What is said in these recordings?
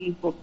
obispo,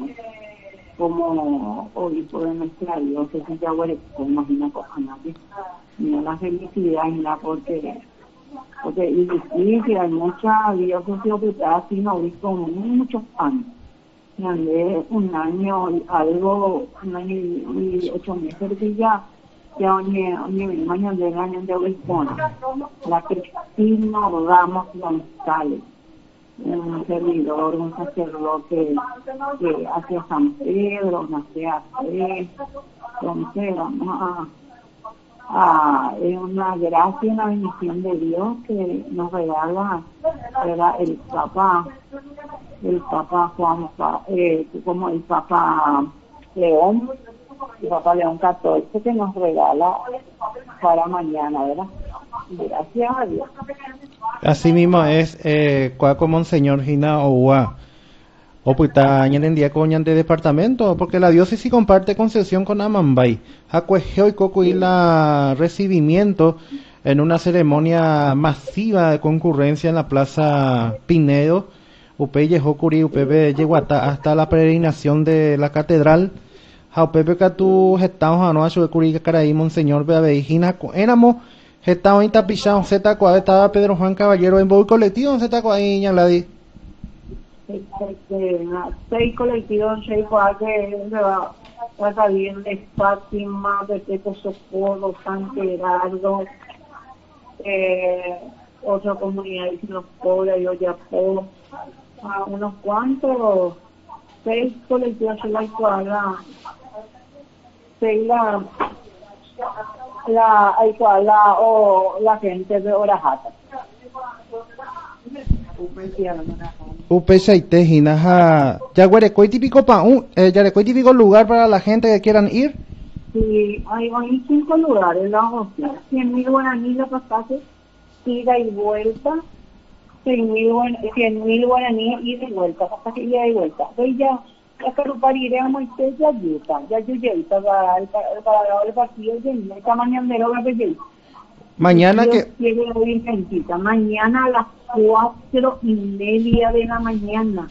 como obispo de nuestra diócesis de Aguareco, imagina Cojanate. Mira la felicidad y la porque es difícil, hay mucha diócesis ocupada sin obispo muchos años. Andé un año y algo, un año y 8 meses que ya mañana del año de obispo, la Cristina Ramos González, un servidor, un sacerdote que hacia San Pedro, hacia Fe. Entonces vamos es una gracia y una bendición de Dios que nos regala, ¿verdad? El Papa Juan, como el Papa León, el Papa León XIV, que nos regala para mañana, ¿verdad? Gracias a Dios. Así mismo es, cuaco Monseñor Gina Oua, o puta día con de departamento, porque la diócesis comparte concesión con Amambay. Acuejeo y coco y la recibimiento en una ceremonia masiva de concurrencia en la Plaza Pinedo, Upeye Jocuri, Upebe Yeguata, hasta la peregrinación de la catedral. Jaupepe Catu, Getao, Janoa, Chubecuri, Caraí, Monseñor Beabeijina, Éramo, Getao, Intapichao, Zeta, estaba Pedro Juan Caballero en Boy Colectivo, Zeta, Coaí, Ñaladi. 6 colectivos, 6 que va a salir de Fátima, de Teco Socorro, San Gerardo, otra comunidad de los pobres, yo ya puedo, unos cuantos, 6 colectivos, 6 la gente de Orajata. Upechaite, Hinaja, Yaguarecoy típico Yaguarecoy típico lugar para la gente que quieran ir. Sí, hay 5 lugares, la hostia, 100.000 guaraníes la pasaje, ida y vuelta, 100.000 guaraníes ida y vuelta, pasaje ida y vuelta. Entonces ya Carupariré a Moisés ya yuta, para el partido de esta mañana de la belleza. Mañana Dios que quiere la Virgencita, mañana a las 4:30 de la mañana,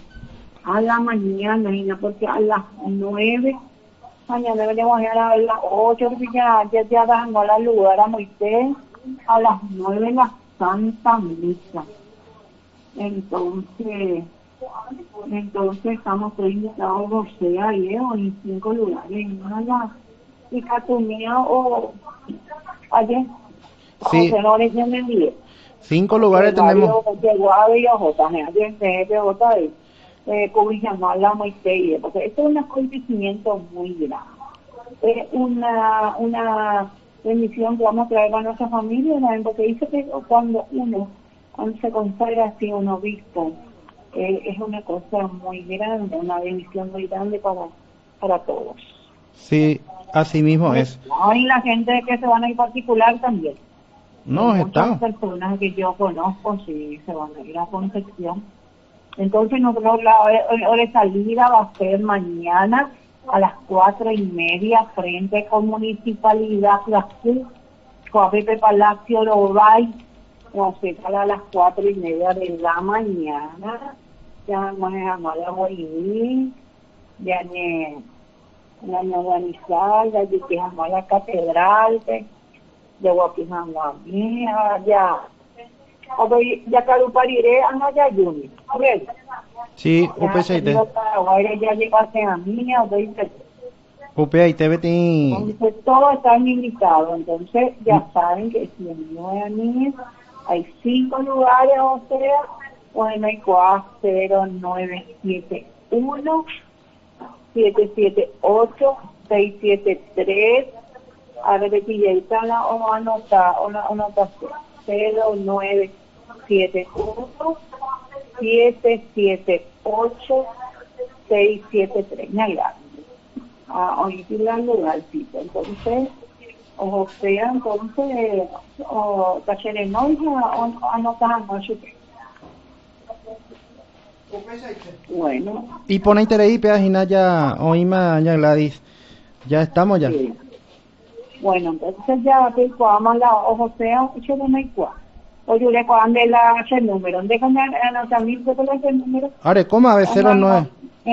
porque a las 9, mañana deberíamos ir a las 8, porque ya dando al lugar a Moisés, a las 9 la Santa Misa. Entonces estamos todos invitados, o sea, en 5 lugares, en una y Catumía o ayer. sí, No les envíe. 5 lugares tenemos. De Guave y Ojota, de Ojota, Cubijamala, Moisés, porque esto es un acontecimiento muy grande. Es una bendición que vamos a traer a nuestra familia, ¿no? Porque dice que cuando se consagra así un obispo, es una cosa muy grande, una bendición muy grande para todos. Sí, así mismo es. No, y la gente que se van a ir particular también. No, Muchas está. personas que yo conozco sí se van a ir a Concepción. Entonces nosotros la hora de salida va a ser mañana a las 4:30 frente con Municipalidad Coapepe Palacio Robay, no sé, a las 4:30 de la mañana. Ya vamos a la Bolivia, ya la organizar, ya llegamos a la catedral, de Guapijama, ya Carupariré a Nayayuni. Sí, Upechaite. Ya llegaste a mí, Upechaite, Betín. entonces todos están invitados, entonces ya saben que si no hay niños, hay 5 lugares, o sea, bueno, hay 0971 778 673. A ver, aquí ya está la anotación. 0971 778 673. Naira. Hoy sí la lugarcito. Entonces, o sea, Cacherenoy anotamos. Bueno. Y pone interés y peagina ya, oíma, ya Gladys. Ya estamos ya. Sí. Bueno, entonces ya te vamos a la o sea, yo no me cuá. O yo le cuando el número, déjame anotar mi el número. Ahora, ¿cómo a ver 09?